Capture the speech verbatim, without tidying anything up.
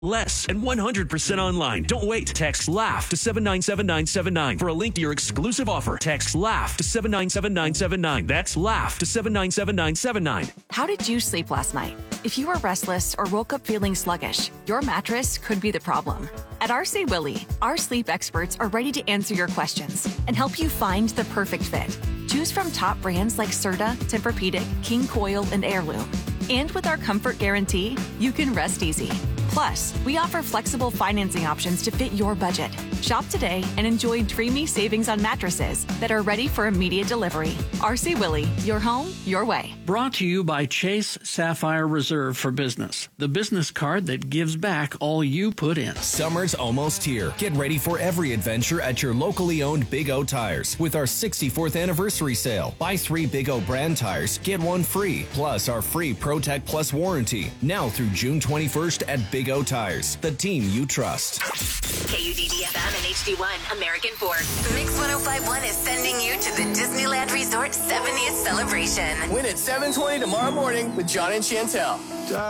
less, and one hundred percent online. Don't wait. Text LAUGH to seven nine seven nine seven nine for a link to your exclusive offer. Text LAUGH to seven nine seven nine seven nine. That's LAUGH to seven nine seven nine seven nine. How did you sleep last night? If you were restless or woke up feeling sluggish, your mattress could be the problem. At R C Willey, our sleep experts are ready to answer your questions and help you find the perfect fit. Choose from top brands like Serta, Tempur-Pedic, King Coil, and Heirloom. And with our comfort guarantee, you can rest easy. Plus, we offer flexible financing options to fit your budget. Shop today and enjoy dreamy savings on mattresses that are ready for immediate delivery. R C Willey, your home, your way. Brought to you by Chase Sapphire Reserve for Business, the business card that gives back all you put in. Summer's almost here. Get ready for every adventure at your locally owned Big O Tires with our sixty-fourth anniversary sale. Buy three Big O brand tires, get one free, plus our free ProTech Plus warranty. Now through June twenty-first at Big O Tires, the team you trust. K U D D F M and H D one, American Ford. Mix one oh five point one is sending you to the Disneyland Resort seventieth celebration. Win at seven twenty tomorrow morning with John and Chantel.